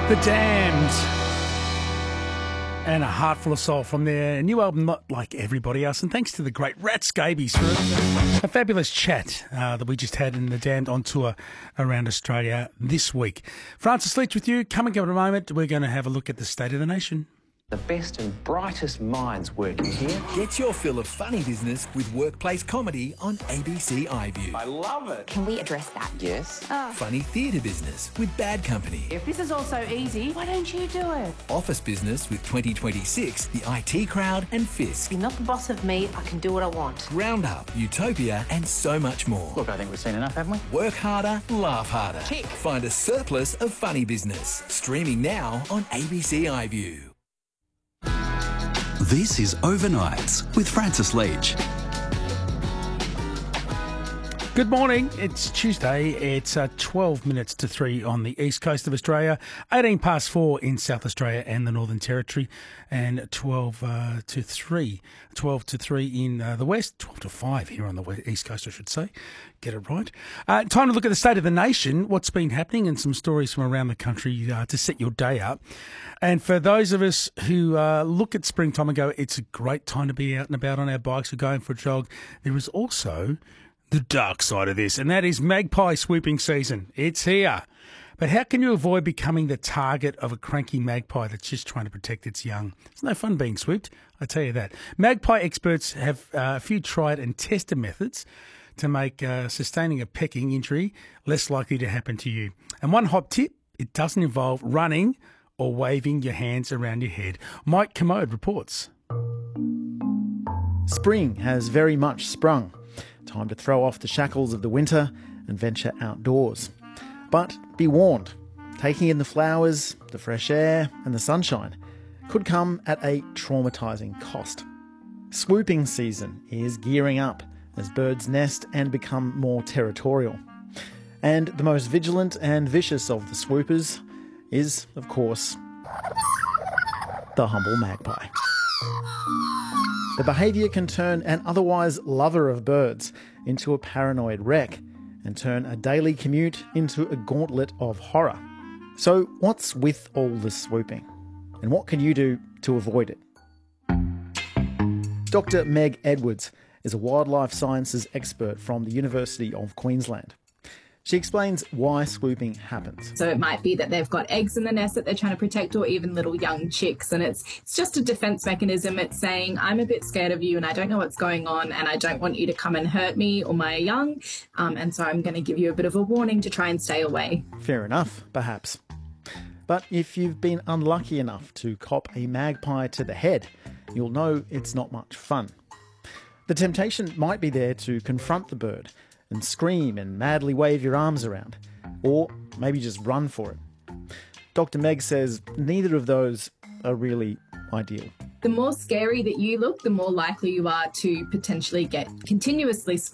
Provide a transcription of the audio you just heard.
The Damned. And A Heart Full of Soul from their new album, Not Like Everybody Else. And thanks to the great Rat Scabies for a fabulous chat that we just had in The Damned on tour around Australia this week. Francis Leach with you. Coming up in a moment, we're going to have a look at the state of the nation. The best and brightest minds working here. Get your fill of funny business with workplace comedy on ABC iView. I love it. Can we address that? Yes. Funny theatre business with Bad Company. If this is all so easy, why don't you do it? Office business with 2026, the IT Crowd and Fisk. You're not the boss of me, I can do what I want. Roundup, Utopia and so much more. Look, I think we've seen enough, haven't we? Work harder, laugh harder. Tick. Find a surplus of funny business. Streaming now on ABC iView. This is Overnights with Francis Leach. Good morning. It's Tuesday. It's 12 minutes to 3 on the east coast of Australia, 18 past 4 in South Australia and the Northern Territory, and 12 to 3 in the west, 12 to 5 here on the east coast, I should say. Get it right. Time to look at the state of the nation, what's been happening, and some stories from around the country to set your day up. And for those of us who look at springtime and go, it's a great time to be out and about on our bikes or going for a jog, there is also the dark side of this, and that is magpie swooping season. It's here. But how can you avoid becoming the target of a cranky magpie that's just trying to protect its young? It's no fun being swooped, I tell you that. Magpie experts have a few tried and tested methods to make sustaining a pecking injury less likely to happen to you. And one hot tip, it doesn't involve running or waving your hands around your head. Mike Commode reports. Spring has very much sprung. Time to throw off the shackles of the winter and venture outdoors. But be warned, taking in the flowers, the fresh air and the sunshine could come at a traumatising cost. Swooping season is gearing up as birds nest and become more territorial. And the most vigilant and vicious of the swoopers is, of course, the humble magpie. The behaviour can turn an otherwise lover of birds into a paranoid wreck and turn a daily commute into a gauntlet of horror. So what's with all this swooping? And what can you do to avoid it? Dr. Meg Edwards is a wildlife sciences expert from the University of Queensland. She explains why swooping happens. So it might be that they've got eggs in the nest that they're trying to protect, or even little young chicks. And it's just a defense mechanism. It's saying, I'm a bit scared of you and I don't know what's going on and I don't want you to come and hurt me or my young. And so I'm going to give you a bit of a warning to try and stay away. Fair enough, perhaps. But if you've been unlucky enough to cop a magpie to the head, you'll know it's not much fun. The temptation might be there to confront the bird and scream and madly wave your arms around, or maybe just run for it. Dr. Meg says neither of those are really ideal. The more scary that you look, the more likely you are to potentially get continuously